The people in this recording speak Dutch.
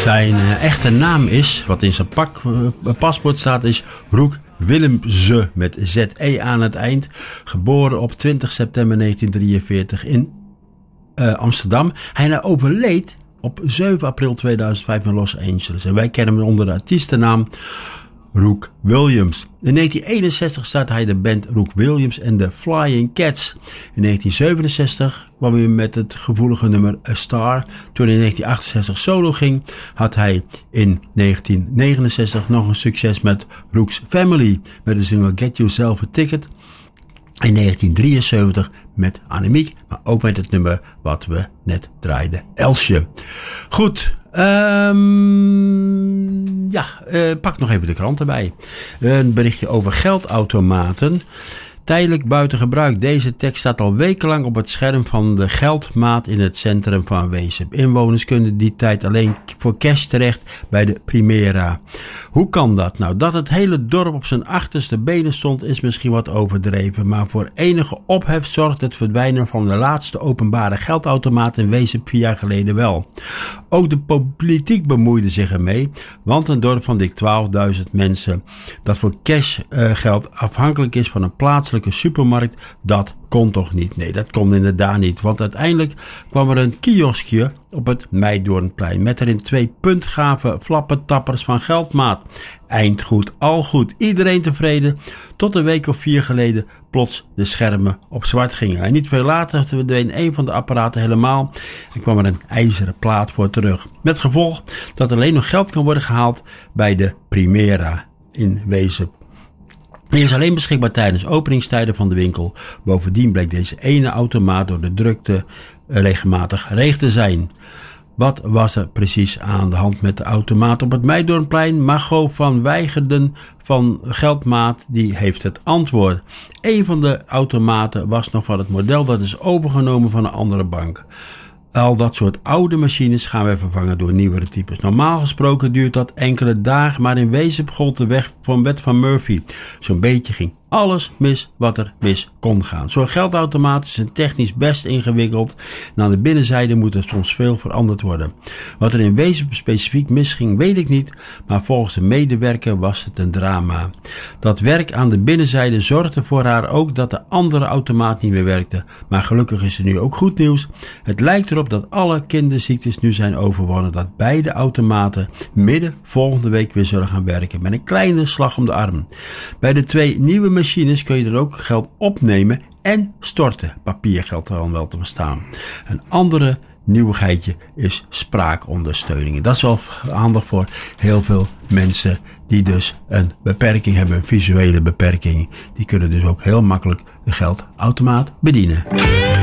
Zijn echte naam is, wat in zijn paspoort staat, is Roek Willemse met ZE aan het eind. Geboren op 20 september 1943 in Amsterdam. Hij overleed op 7 april 2005 in Los Angeles. En wij kennen hem onder de artiestennaam Roek Williams. In 1961 startte hij de band Roek Williams en de Flying Cats. In 1967 kwam hij met het gevoelige nummer A Star. Toen hij in 1968 solo ging, had hij in 1969 nog een succes met Roek's Family. Met de single Get Yourself a Ticket. In 1973 met Annemiek, maar ook met het nummer wat we net draaiden, Elsje. Goed, pak nog even de krant erbij. Een berichtje over geldautomaten. Tijdelijk buiten gebruik. Deze tekst staat al wekenlang op het scherm van de geldmaat in het centrum van Wezep. Inwoners kunnen die tijd alleen voor cash terecht bij de Primera. Hoe kan dat? Nou, dat het hele dorp op zijn achterste benen stond is misschien wat overdreven, maar voor enige ophef zorgt het verdwijnen van de laatste openbare geldautomaat in Wezep 4 jaar geleden wel. Ook de politiek bemoeide zich ermee, want een dorp van dik 12.000 mensen dat voor cash geld afhankelijk is van een plaatselijke supermarkt, dat kon toch niet? Nee, dat kon inderdaad niet, want uiteindelijk kwam er een kioskje op het Meidoornplein met erin 2 puntgave flappentappers van geldmaat. Eind goed, al goed, iedereen tevreden, tot een week of 4 geleden plots de schermen op zwart gingen. En niet veel later verdween een van de apparaten helemaal en kwam er een ijzeren plaat voor terug. Met gevolg dat alleen nog geld kan worden gehaald bij de Primera in Wezep. Die is alleen beschikbaar tijdens openingstijden van de winkel. Bovendien bleek deze ene automaat door de drukte regelmatig leeg te zijn. Wat was er precies aan de hand met de automaat op het Meidoornplein? Margot van Weigerden van Geldmaat, die heeft het antwoord. Een van de automaten was nog van het model dat is overgenomen van een andere bank. Al dat soort oude machines gaan we vervangen door nieuwere types. Normaal gesproken duurt dat enkele dagen, maar in wezen gold de wet van Murphy. Zo'n beetje ging alles mis wat er mis kon gaan. Zo'n geldautomaat is technisch best ingewikkeld en aan de binnenzijde moet er soms veel veranderd worden. Wat er in wezen specifiek misging weet ik niet, maar volgens de medewerker was het een drama. Dat werk aan de binnenzijde zorgde voor haar ook dat de andere automaat niet meer werkte. Maar gelukkig is er nu ook goed nieuws. Het lijkt erop dat alle kinderziektes nu zijn overwonnen, dat beide automaten midden volgende week weer zullen gaan werken met een kleine slag om de arm. Bij de 2 nieuwe machines kun je er ook geld opnemen en storten. Papiergeld dan wel te verstaan. Een andere nieuwigheidje is spraakondersteuningen. Dat is wel handig voor heel veel mensen die dus een beperking hebben, een visuele beperking. Die kunnen dus ook heel makkelijk de geldautomaat bedienen.